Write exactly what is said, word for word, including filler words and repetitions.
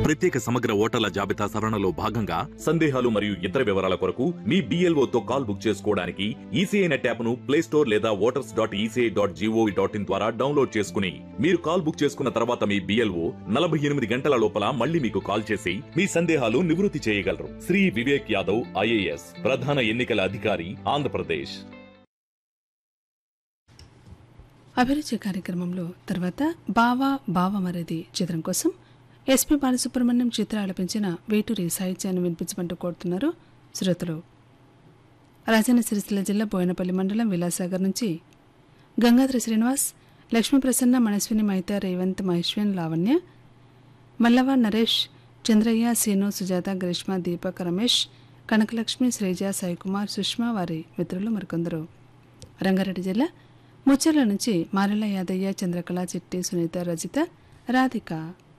ప్రత్యేక సమగ్ర ఓటర్ల జాబితా సవరణలో భాగంగా సందేహాలు మరియు ఇతర వివరాల కొరకు మీ BLO తో కాల్ బుక్ చేసుకోవడానికి ఈసీఐ నెట్ యాప్ను ప్లే స్టోర్ లేదా voters dot ECI dot GOV dot in ద్వారా డౌన్లోడ్ చేసుకుని మీరు కాల్ బుక్ చేసుకున్న తర్వాత మీ బిఎల్ఓ నలభై ఎనిమిది గంటల లోపల మళ్ళీ మీకు కాల్ చేసి మీ సందేహాలు నివృత్తి చేయగలరు. శ్రీ వివేక్ యాదవ్ ఐఏఎస్ ప్రధాన ఎన్నికల అధికారి, ఆంధ్రప్రదేశ్. అభిరుచి కార్యక్రమంలో తర్వాత బావా బావమరది చిత్రం కోసం ఎస్పి బాలసుబ్రహ్మణ్యం చిత్ర ఆలపించిన వేటూరి సాహిత్యాన్ని వినిపించమంటూ కోరుతున్నారు శ్రోతలు. రాజన్న సిరిసిల్ల జిల్లా బోయనపల్లి మండలం విలాసాగర్ నుంచి గంగాధర శ్రీనివాస్, లక్ష్మీప్రసన్న, మనస్విని, మైతా, రేవంత్, మహేశ్వన్, లావణ్య, మల్లవ, నరేష్, చంద్రయ్య, సీను, సుజాత, గ్రీష్మ, దీపక్, రమేష్, కనకలక్ష్మి, శ్రీజ, సాయికుమార్, సుష్మా, వారి మిత్రులు మరికొందరు. రంగారెడ్డి జిల్లా ముచ్చర్ల నుంచి మారెల యాదయ్య, చంద్రకళ, చిట్టి, సునీత, రజిత, రాధిక.